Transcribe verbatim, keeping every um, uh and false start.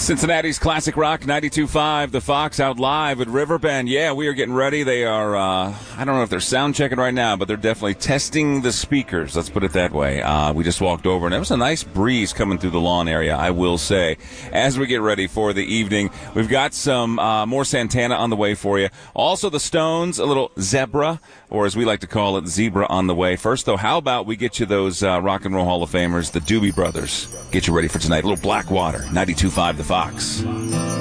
Cincinnati's Classic Rock ninety-two point five, The Fox out live at Riverbend. Yeah, we are getting ready. They are, uh, I don't know if they're sound checking right now, but they're definitely testing the speakers. Let's put it that way. Uh, we just walked over, and there was a nice breeze coming through the lawn area, I will say. As we get ready for the evening, we've got some uh, more Santana on the way for you. Also, the Stones, a little Zebra, or as we like to call it, Zebra on the way. First, though, how about we get you those uh, Rock and Roll Hall of Famers, the Doobie Brothers. Get you ready for tonight. A little Blackwater, ninety-two point five The Fox.